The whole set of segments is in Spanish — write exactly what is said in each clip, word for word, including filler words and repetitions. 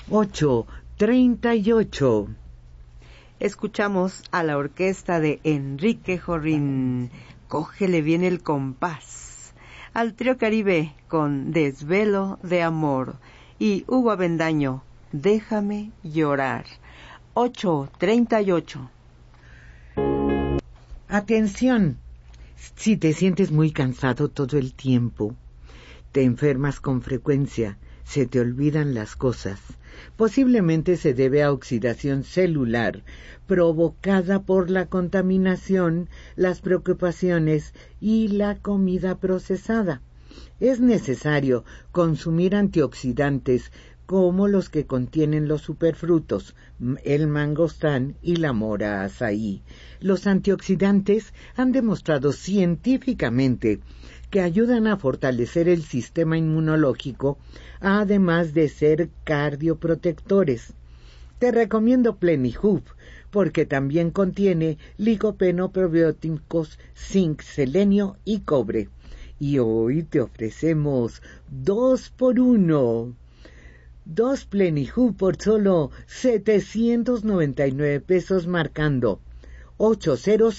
ocho treinta y ocho. Escuchamos a la orquesta de Enrique Jorrín, Cógele bien el compás, al Trío Caribe con Desvelo de Amor y Hugo Avendaño, Déjame llorar. ocho treinta y ocho. Atención, si te sientes muy cansado todo el tiempo, te enfermas con frecuencia, se te olvidan las cosas, posiblemente se debe a oxidación celular provocada por la contaminación, las preocupaciones y la comida procesada. Es necesario consumir antioxidantes como los que contienen los superfrutos, el mangostán y la mora azaí. Los antioxidantes han demostrado científicamente que ayudan a fortalecer el sistema inmunológico, además de ser cardioprotectores. Te recomiendo Plenihub, porque también contiene licopeno, probióticos, zinc, selenio y cobre. Y hoy te ofrecemos dos por uno. Dos Plenihub por solo setecientos noventa y nueve pesos marcando ochocientos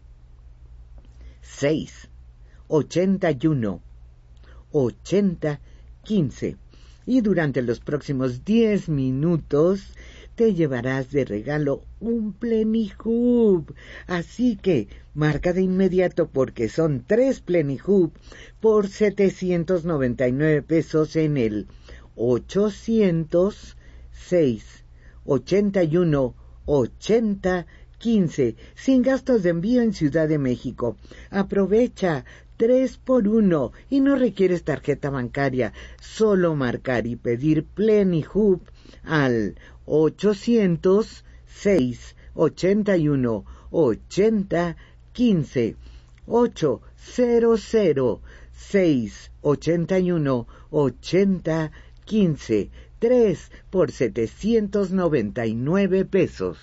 seis ochenta y uno ochenta quince. Y durante los próximos diez minutos te llevarás de regalo un Plenihub. Así que marca de inmediato porque son tres Plenihub por setecientos noventa y nueve pesos en el ochocientos seis ochenta y uno ochenta quince, sin gastos de envío en Ciudad de México. Aprovecha tres por uno y no requieres tarjeta bancaria, solo marcar y pedir Plenihub al ochocientos seis ochenta y uno ochenta quince, ochocientos seis ochenta y uno ochenta quince, tres por setecientos noventa y nueve pesos.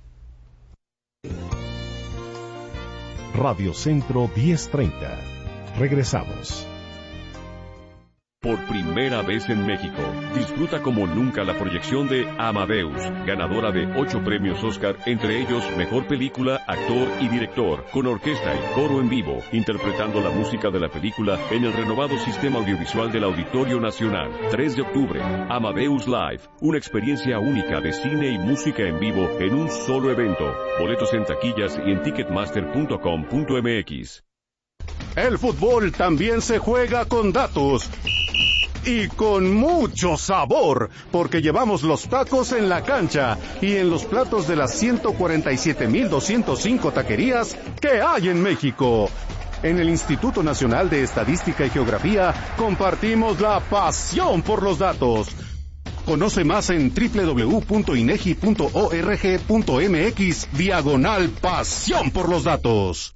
Radio Centro diez treinta. Regresamos. Por primera vez en México, disfruta como nunca la proyección de Amadeus, ganadora de ocho premios Oscar, entre ellos Mejor Película, Actor y Director, con orquesta y coro en vivo, interpretando la música de la película en el renovado sistema audiovisual del Auditorio Nacional. tres de octubre, Amadeus Live, una experiencia única de cine y música en vivo en un solo evento. Boletos en taquillas y en ticketmaster punto com punto m x. El fútbol también se juega con datos. Y con mucho sabor, porque llevamos los tacos en la cancha y en los platos de las ciento cuarenta y siete mil doscientos cinco taquerías que hay en México. En el Instituto Nacional de Estadística y Geografía compartimos la pasión por los datos. Conoce más en doble u doble u doble u punto inegi punto org punto m x diagonal pasión por los datos.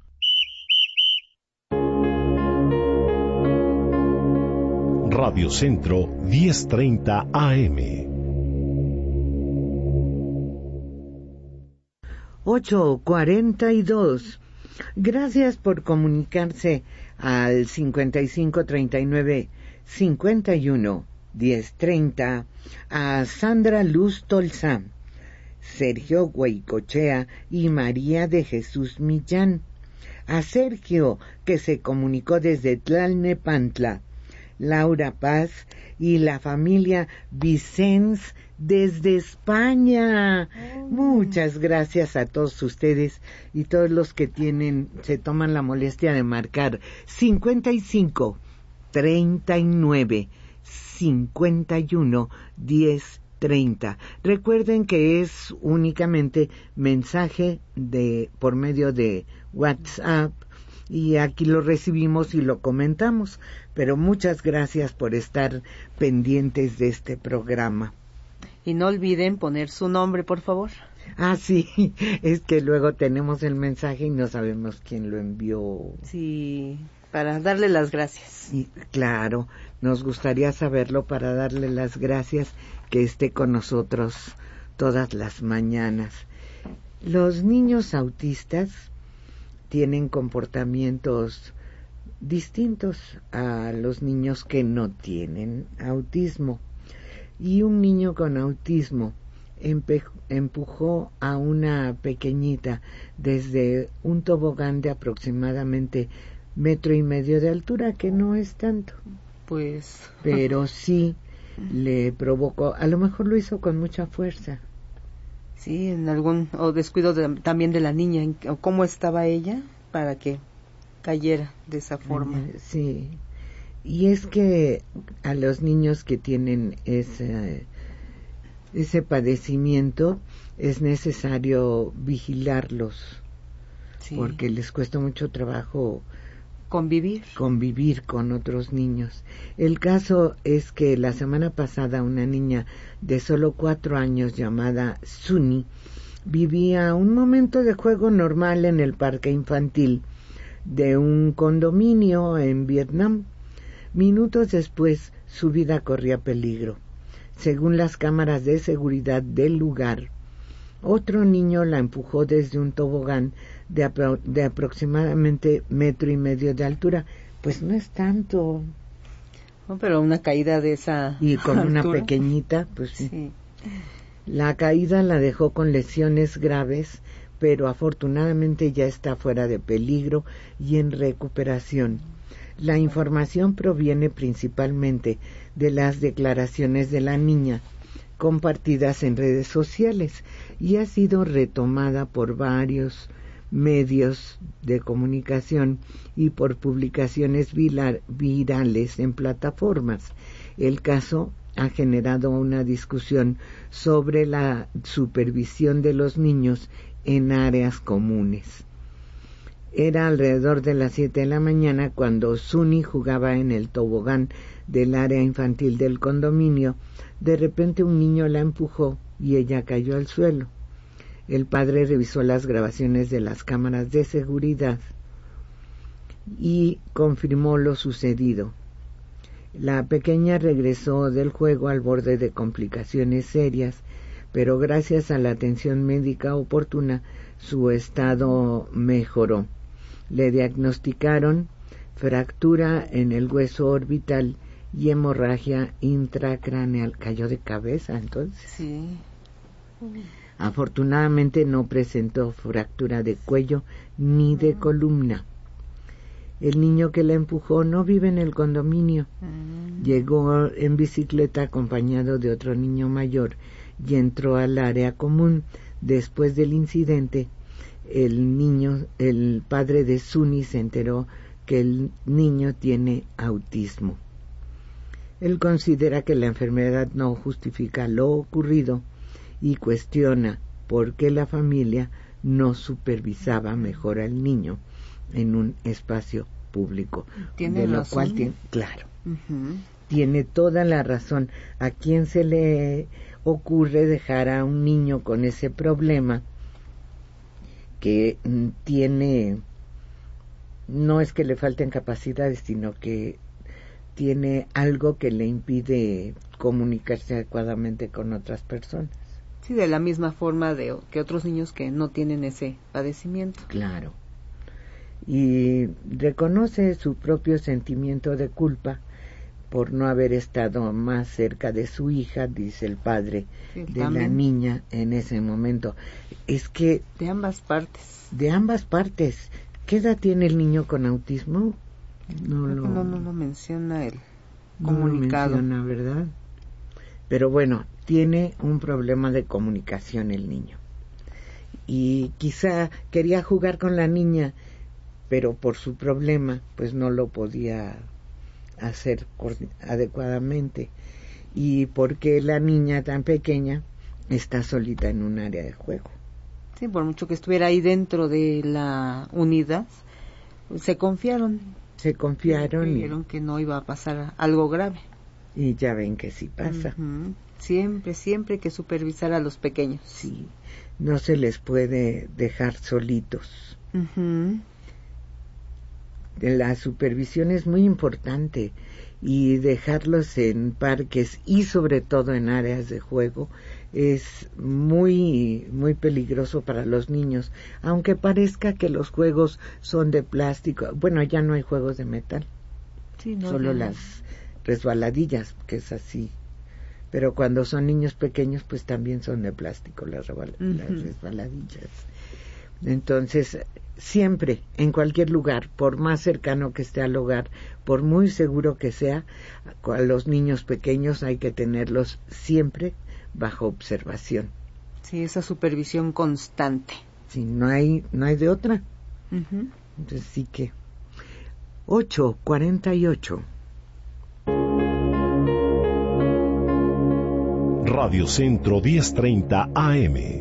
Radio Centro diez treinta A M. ocho cuarenta y dos. Gracias por comunicarse al cincuenta y cinco treinta y nueve cincuenta y uno diez treinta, a Sandra Luz Tolzá, Sergio Guaycochea y María de Jesús Millán, a Sergio, que se comunicó desde Tlalnepantla, Laura Paz y la familia Vicens desde España. Oh. Muchas gracias a todos ustedes y todos los que tienen, se toman la molestia de marcar cincuenta y cinco treinta y nueve cincuenta y uno diez treinta. Recuerden que es únicamente mensaje de por medio de WhatsApp y aquí lo recibimos y lo comentamos, pero muchas gracias por estar pendientes de este programa. Y no olviden poner su nombre, por favor. Ah, sí, es que luego tenemos el mensaje y no sabemos quién lo envió. Sí, para darle las gracias. Y claro, nos gustaría saberlo para darle las gracias, que esté con nosotros todas las mañanas. Los niños autistas tienen comportamientos distintos a los niños que no tienen autismo. y un niño con autismo empe- empujó a una pequeñita desde un tobogán de aproximadamente metro y medio de altura, que no es tanto. Pues... Pero sí le provocó, a lo mejor lo hizo con mucha fuerza. Sí, en algún, o descuido de, también de la niña, en, o cómo estaba ella para que cayera de esa forma. Sí, y es que a los niños que tienen ese, ese padecimiento es necesario vigilarlos, sí, porque les cuesta mucho trabajo convivir convivir con otros niños. El caso es que la semana pasada una niña de solo cuatro años llamada Suni vivía un momento de juego normal en el parque infantil de un condominio en Vietnam. Minutos después su vida corría peligro. Según las cámaras de seguridad del lugar, otro niño la empujó desde un tobogán de, apro- de aproximadamente metro y medio de altura. Pues no es tanto. No, pero una caída de esa y con altura. Una pequeñita, pues sí. sí. La caída la dejó con lesiones graves, pero afortunadamente ya está fuera de peligro y en recuperación. La información proviene principalmente de las declaraciones de la niña, compartidas en redes sociales, y ha sido retomada por varios medios de comunicación y por publicaciones viral, virales en plataformas. El caso ha generado una discusión sobre la supervisión de los niños en áreas comunes. Era alrededor de las siete de la mañana cuando Suni jugaba en el tobogán del área infantil del condominio. De repente un niño la empujó y ella cayó al suelo. El padre revisó las grabaciones de las cámaras de seguridad y confirmó lo sucedido. La pequeña regresó del juego al borde de complicaciones serias, pero gracias a la atención médica oportuna su estado mejoró. Le diagnosticaron fractura en el hueso orbital y hemorragia intracraneal. Cayó de cabeza entonces. Sí. Afortunadamente no presentó fractura de cuello ni de columna. El niño que la empujó no vive en el condominio. Mm. Llegó en bicicleta acompañado de otro niño mayor y entró al área común. Después del incidente, el niño, el padre de Suni se enteró que el niño tiene autismo. Él considera que la enfermedad no justifica lo ocurrido y cuestiona por qué la familia no supervisaba mejor al niño en un espacio público. ¿Tiene de lo razón? cual tiene, claro, uh-huh. tiene toda la razón. ¿A quién se le ocurre dejar a un niño con ese problema que mm, tiene, no es que le falten capacidades, sino que tiene algo que le impide comunicarse adecuadamente con otras personas? Sí, de la misma forma de que otros niños que no tienen ese padecimiento. Claro. Y reconoce su propio sentimiento de culpa por no haber estado más cerca de su hija, dice el padre sí, de también. La niña en ese momento. Es que... De ambas partes. De ambas partes. ¿Qué edad tiene el niño con autismo? No lo, no, no lo menciona el comunicado. No lo menciona, ¿verdad? Pero bueno, tiene un problema de comunicación el niño. Y quizá quería jugar con la niña, pero por su problema, pues no lo podía hacer adecuadamente. Y porque la niña tan pequeña está solita en un área de juego. Sí, por mucho que estuviera ahí dentro de la unidad, se confiaron. Se confiaron. Y creyeron que no iba a pasar algo grave. Y ya ven que sí pasa. Uh-huh. Siempre, siempre hay que supervisar a los pequeños. Sí, no se les puede dejar solitos. Uh-huh. La supervisión es muy importante y dejarlos en parques y sobre todo en áreas de juego es muy muy peligroso para los niños, aunque parezca que los juegos son de plástico. Bueno, ya no hay juegos de metal, sí, no, solo no. las resbaladillas, que es así, pero cuando son niños pequeños pues también son de plástico las, rebal- uh-huh. las resbaladillas. Entonces, siempre, en cualquier lugar, por más cercano que esté al hogar, por muy seguro que sea, a los niños pequeños hay que tenerlos siempre bajo observación. Sí, esa supervisión constante. Sí, no hay, no hay de otra. Uh-huh. Entonces sí que... ocho cuarenta y ocho. Radio Centro diez treinta A M.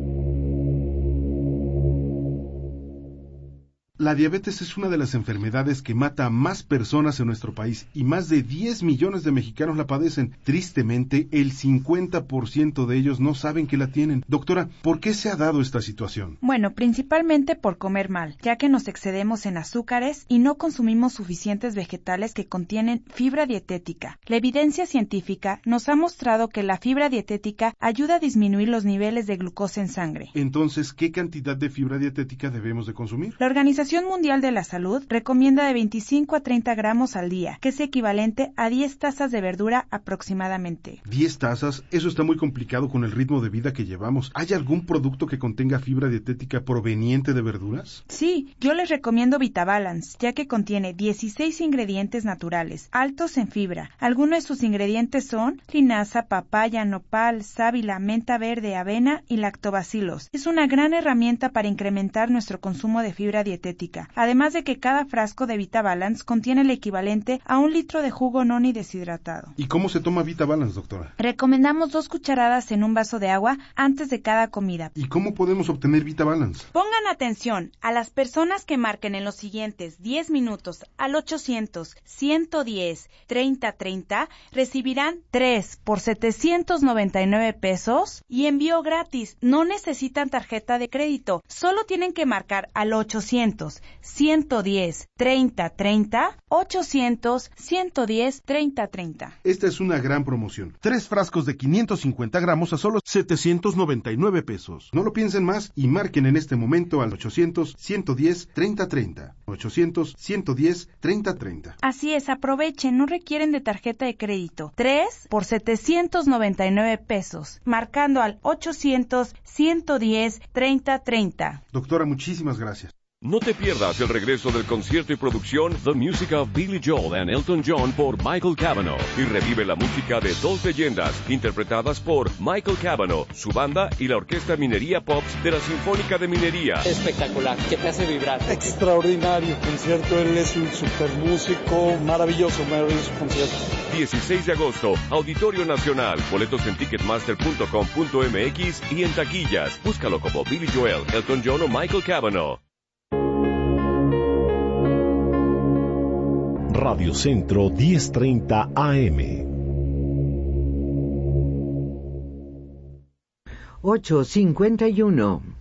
La diabetes es una de las enfermedades que mata a más personas en nuestro país y más de diez millones de mexicanos la padecen. Tristemente, el cincuenta por ciento de ellos no saben que la tienen. Doctora, ¿por qué se ha dado esta situación? Bueno, principalmente por comer mal, ya que nos excedemos en azúcares y no consumimos suficientes vegetales que contienen fibra dietética. La evidencia científica nos ha mostrado que la fibra dietética ayuda a disminuir los niveles de glucosa en sangre. Entonces, ¿qué cantidad de fibra dietética debemos de consumir? La Organización Mundial de la Salud recomienda de veinticinco a treinta gramos al día, que es equivalente a diez tazas de verdura aproximadamente. ¿diez tazas? Eso está muy complicado con el ritmo de vida que llevamos. ¿Hay algún producto que contenga fibra dietética proveniente de verduras? Sí, yo les recomiendo VitaBalance, ya que contiene dieciséis ingredientes naturales, altos en fibra. Algunos de sus ingredientes son linaza, papaya, nopal, sábila, menta verde, avena y lactobacilos. Es una gran herramienta para incrementar nuestro consumo de fibra dietética. Además de que cada frasco de VitaBalance contiene el equivalente a un litro de jugo noni deshidratado. ¿Y cómo se toma VitaBalance, doctora? Recomendamos dos cucharadas en un vaso de agua antes de cada comida. ¿Y cómo podemos obtener VitaBalance? Pongan atención, a las personas que marquen en los siguientes diez minutos al ochocientos, ciento diez, treinta treinta recibirán tres por setecientos noventa y nueve pesos y envío gratis. No necesitan tarjeta de crédito, solo tienen que marcar al ochocientos, ciento diez, treinta treinta, ochocientos, ciento diez, treinta treinta. Esta es una gran promoción. Tres frascos de quinientos cincuenta gramos a solo setecientos noventa y nueve pesos. No lo piensen más y marquen en este momento al ochocientos, ciento diez, treinta treinta. ochocientos, ciento diez, treinta treinta. Así es, aprovechen, no requieren de tarjeta de crédito. Tres por setecientos noventa y nueve pesos. Marcando al ochocientos, ciento diez, treinta treinta. Doctora, muchísimas gracias. No te pierdas el regreso del concierto y producción The Music of Billy Joel and Elton John por Michael Cavanaugh y revive la música de dos leyendas interpretadas por Michael Cavanaugh, su banda y la Orquesta Minería Pops de la Sinfónica de Minería. Espectacular, que te hace vibrar. Extraordinario concierto, él es un super músico, maravilloso, maravilloso concierto. dieciséis de agosto, Auditorio Nacional, boletos en ticketmaster punto com punto m x y en taquillas. Búscalo como Billy Joel, Elton John o Michael Cavanaugh. Radio Centro diez treinta A M. ocho cincuenta y uno.